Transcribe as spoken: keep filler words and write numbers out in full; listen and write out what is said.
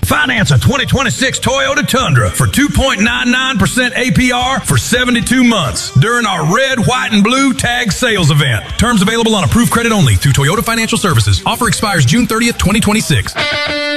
Finance a twenty twenty-six Toyota Tundra for two point nine nine percent A P R for seventy-two months during our red, white, and blue tag sales event. Terms available on approved credit only through Toyota Financial Services. Offer expires June thirtieth, twenty twenty-six.